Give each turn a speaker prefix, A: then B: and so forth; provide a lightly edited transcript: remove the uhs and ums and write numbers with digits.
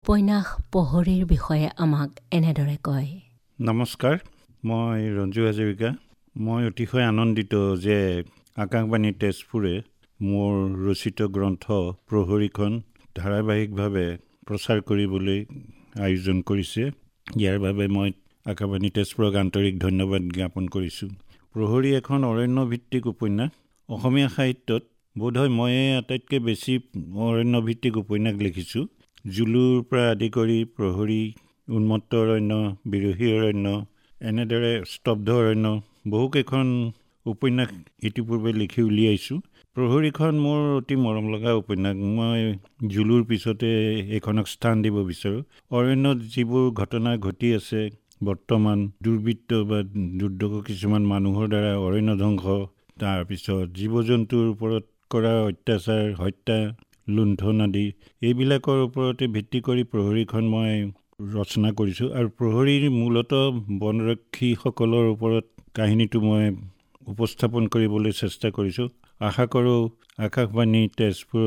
A: উপন্যাস প্ৰহৰীৰ বিষয়ে আমাক এনেদৰে কয়।
B: নমস্কাৰ, মই ৰঞ্জু হাজৰিকা। মই অতিশয় আনন্দিত যে আকাশবাণী তেজপুৰে মোৰ ৰচিত গ্ৰন্থ প্ৰহৰীখন ধাৰাবাহিকভাৱে প্ৰচাৰ কৰিবলৈ আয়োজন কৰিছে। ইয়াৰ বাবে মই আকাশবাণী তেজপুৰক আন্তৰিক ধন্যবাদ জ্ঞাপন কৰিছোঁ। প্ৰহৰী এখন অৰণ্যভিত্তিক উপন্যাস। অসমীয়া সাহিত্যত বোধহয় ময়ে আটাইতকৈ বেছি অৰণ্যভিত্তিক উপন্যাস লিখিছোঁ। জুলুৰ পৰা আদি কৰি প্ৰহৰী, উন্মত্ত অৰণ্য, বিৰহী অৰণ্য, এনেদৰে স্তব্ধ অৰণ্য, বহুকেইখন উপন্যাস ইতিপূৰ্বে লিখি উলিয়াইছোঁ। প্ৰহৰীখন মোৰ অতি মৰম লগা উপন্যাস। মই জুলুৰ পিছতে এইখনক স্থান দিব বিচাৰোঁ। অৰণ্যত যিবোৰ ঘটনা ঘটি আছে বৰ্তমান, দুৰ্বৃত্ত বা দুৰ্দৰ্শ কিছুমান মানুহৰ দ্বাৰা অৰণ্য ধ্বংস, তাৰপিছত জীৱ জন্তুৰ ওপৰত কৰা অত্যাচাৰ, হত্যা, লুণ্ঠন আদি, এইবিলাকৰ ওপৰতে ভিত্তি কৰি প্ৰহৰীখন মই ৰচনা কৰিছোঁ। আৰু প্ৰহৰীৰ মূলতঃ বনৰক্ষীসকলৰ ওপৰত কাহিনীটো মই উপস্থাপন কৰিবলৈ চেষ্টা কৰিছোঁ। আশা কৰোঁ আকাশবাণী তেজপুৰ